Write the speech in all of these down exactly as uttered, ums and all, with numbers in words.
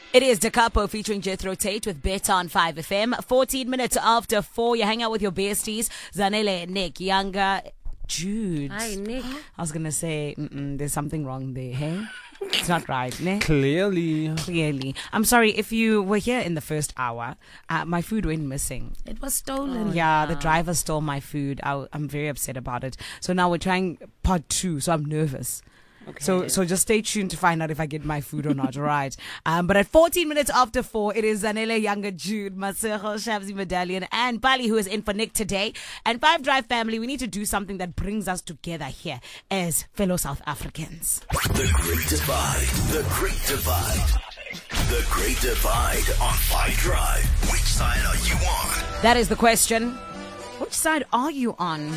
It is Da Capo featuring Jethro Tate with Bet on five F M. fourteen minutes after four, you hang out with your besties, Zanele, Nick, Younger, Jude. Hi, Nick. I was going to say, mm-mm, there's something wrong there, hey? It's not right, ne? Clearly. Clearly. I'm sorry, if you were here in the first hour, uh, my food went missing. It was stolen. Yeah, the driver stole my food. I, I'm very upset about it. So now we're trying part two, so I'm nervous. Okay. So so just stay tuned to find out if I get my food or not, all right? Um, but at fourteen minutes after four, it is Zanele, Younger, Jude, Masego, Shabzi Medallion, and Bali, who is in for Nick today. And Five Drive family, we need to do something that brings us together here as fellow South Africans. The Great Divide. The Great Divide. The Great Divide on Five Drive. Which side are you on? That is the question. Which side are you on?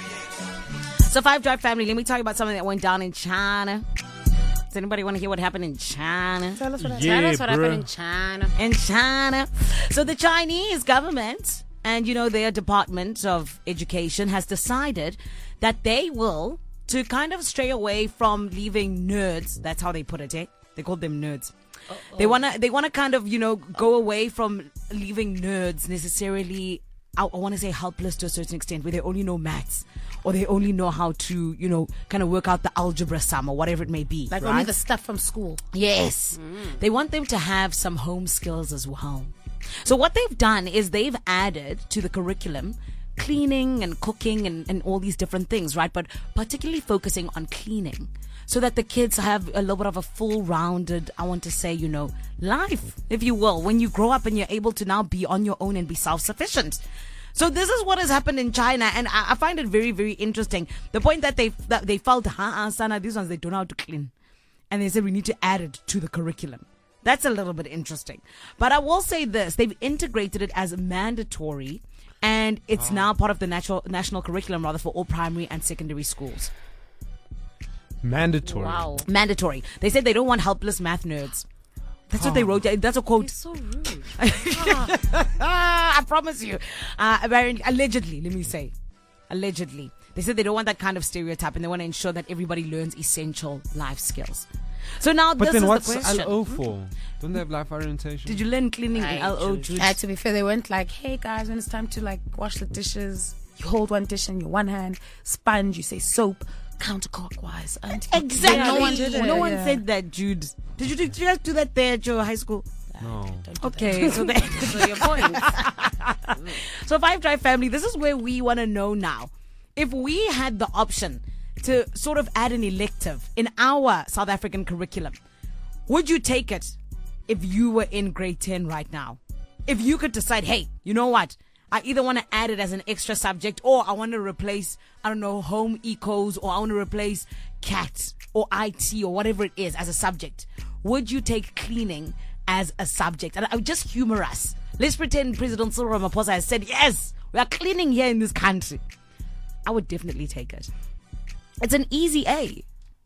So Five Drive family, let me tell you about something that went down in China. Does anybody want to hear what happened in China? Tell us what, Yeah, tell us what bruh. happened in China. In China. So the Chinese government and, you know, their Department of Education has decided that they will, to kind of stray away from leaving nerds, that's how they put it, eh? They call them nerds. Uh-oh. They want to they want to kind of, you know, go away from leaving nerds necessarily, I, I want to say helpless to a certain extent, where they only know maths. Or they only know how to, you know, kind of work out the algebra sum or whatever it may be. Like right? only the stuff from school. Yes. Mm. They want them to have some home skills as well. So what they've done is they've added to the curriculum cleaning and cooking and, and all these different things, right? But particularly focusing on cleaning so that the kids have a little bit of a full rounded, I want to say, you know, life, if you will, when you grow up and you're able to now be on your own and be self-sufficient. So this is what has happened in China, and I, I find it very, very interesting. The point that they that they felt, ha, sana, these ones, they don't know how to clean. And they said we need to add it to the curriculum. That's a little bit interesting. But I will say this, they've integrated it as mandatory, and it's oh. now part of the natural, national curriculum, rather, for all primary and secondary schools. Mandatory. Wow. Mandatory. They said they don't want helpless math nerds. That's what they wrote. That's a quote. It's so rude. I promise you. Uh, apparently, allegedly, let me say. Allegedly. They said they don't want that kind of stereotype and they want to ensure that everybody learns essential life skills. So now but this then is what's the question. L O for? Don't they have life orientation? Did you learn cleaning in L O? Uh, to be fair, they went like, hey guys, when it's time to like wash the dishes, you hold one dish in your one hand, sponge, you say soap, counterclockwise. Exactly. Yeah, no one, did it. no one Yeah. said that, Jude. Did you, did you guys do that there at your high school? No. Okay, so then, So your point. so Five Drive family, this is where we want to know now. If we had the option to sort of add an elective in our South African curriculum, would you take it if you were in grade ten right now? If you could decide, hey, you know what? I either want to add it as an extra subject or I want to replace, I don't know, home ecos, or I want to replace C A T or I T or whatever it is as a subject. Would you take cleaning as a subject? And I would just humor us. Let's pretend President Cyril Ramaphosa has said, yes, we are cleaning here in this country. I would definitely take it. It's an easy A.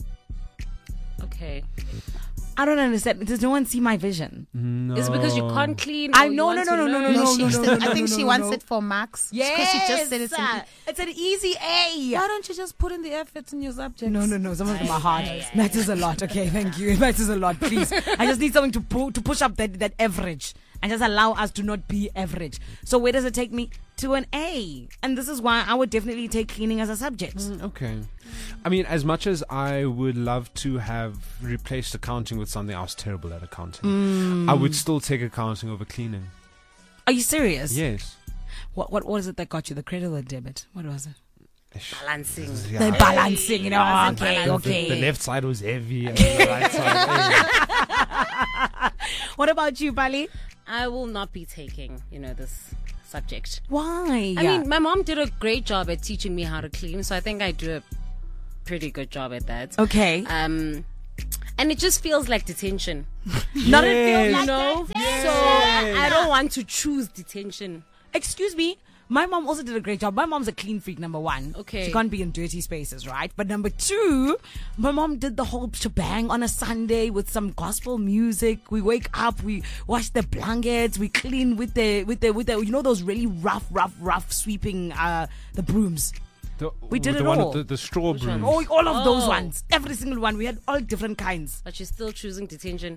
Okay. I don't understand. Does no one see my vision? No. Is it because you can't clean? I or you know, want no, to no, no, no, learn? no, No, she no, said, no, I think no, she no, wants no. it for marks. Yes, Because she just said it's an, it's an easy A. why don't you just put in the efforts in your subjects? No, no, no. Some of them are hard. Matters a lot. Okay, thank you. It matters a lot, please. I just need something to pu- to push up that, that average and just allow us to not be average. So where does it take me? To an A. And this is why I would definitely take cleaning as a subject. Okay. I mean, as much as I would love to have replaced accounting with something, I was terrible at accounting. Mm. I would still take accounting over cleaning. Are you serious? Yes. What what what is it that got you? The credit or the debit? What was it? Balancing. Yeah. The balancing, you know. Balancing, Okay, balancing. okay. The left side was heavy and the right side heavy. What about you, Bali? I will not be taking, you know, this subject. Why? I mean, my mom did a great job at teaching me how to clean, so I think I do a pretty good job at that. okay. Um, and it just feels like detention. Not it feels Yes. like You know? Yes. So I don't want to choose detention. Excuse me. My mom also did a great job. My mom's a clean freak, number one. Okay. She can't be in dirty spaces, right? But number two, my mom did the whole shebang on a Sunday with some gospel music. We wake up, we wash the blankets, we clean with the, with the, with the, you know, those really rough, rough, rough sweeping, uh, the brooms. The, We did the it one all. with the, the straw broom. Oh, all of those Oh. ones. Every single one. We had all different kinds. But you're still choosing detention.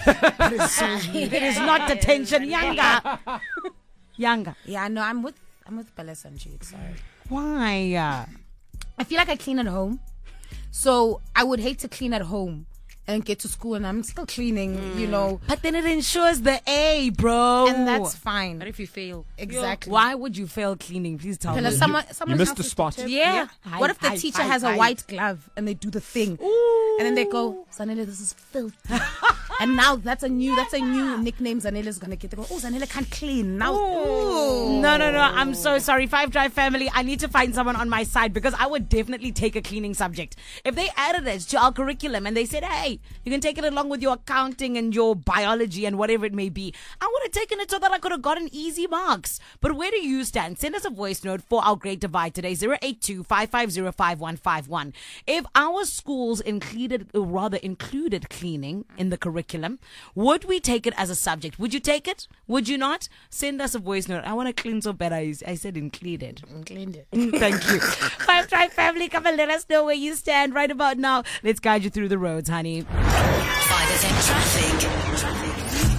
It is not detention. Younger. Younger. Yeah, no, I'm with I'm with Bella and Jude. Sorry. Why? I feel like I clean at home, so I would hate to clean at home and get to school and I'm still cleaning, you know, But then it ensures the A, bro. and that's What fine. if you fail? Exactly. Why would you fail cleaning? Please tell Bella, me. someone, someone missed has the to spot. step- Yeah. Hi, What if the hi, teacher hi, has hi. a white glove and they do the thing, and then they go, Zanele, this is filthy. And now that's a new that's a new nickname Zanele's gonna get. They go, oh, Zanele can't clean now. Ooh. No, no, no. I'm so sorry. Five Drive family, I need to find someone on my side because I would definitely take a cleaning subject. If they added it to our curriculum and they said, hey, you can take it along with your accounting and your biology and whatever it may be, I would have taken it so that I could have gotten easy marks. But where do you stand? Send us a voice note for our Great Divide today, zero eight two, five five zero, five one five one. If our schools included, or rather included cleaning in the curriculum, would we take it as a subject? Would you take it? Would you not? Send us a voice note. I want to clean so bad. I, I said included. Cleaned it. Mm, Thank you. Five Drive family, come and let us know where you stand right about now. Let's guide you through the roads, honey. five F M traffic.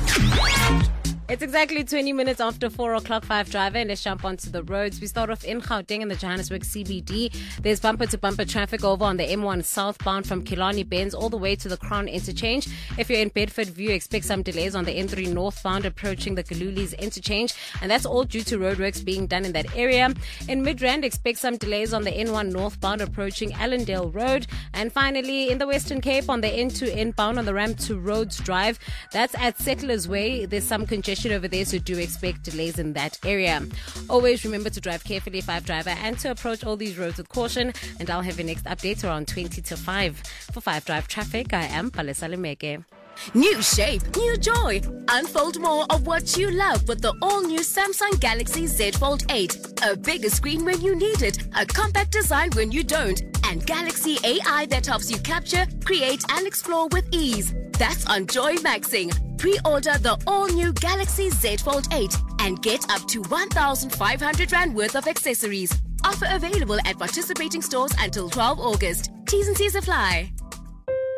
It's exactly twenty minutes after four o'clock, Five Driver, and let's jump onto the roads. We start off in Gauteng in the Johannesburg C B D. There's bumper-to-bumper traffic over on the M one southbound from Killarney Benz all the way to the Crown Interchange. If you're in Bedford View, expect some delays on the N three northbound approaching the Galulis Interchange, and that's all due to roadworks being done in that area. In Midrand, expect some delays on the N one northbound approaching Allendale Road. And finally, in the Western Cape on the N two inbound on the ramp to Rhodes Drive, that's at Settlers Way. There's some congestion over there, so do expect delays in that area. Always remember to drive carefully, Five Driver, and to approach all these roads with caution. And I'll have your next update around twenty to five. For Five Drive Traffic, I am Palesa Lemeke. New shape, new joy. Unfold more of what you love with the all-new Samsung Galaxy Z Fold eight. A bigger screen when you need it, a compact design when you don't, and Galaxy A I that helps you capture, create, and explore with ease. That's on Joy Maxing. Pre-order the all-new Galaxy Z Fold eight and get up to one thousand five hundred rand worth of accessories. Offer available at participating stores until twelfth of August. T's and C's apply.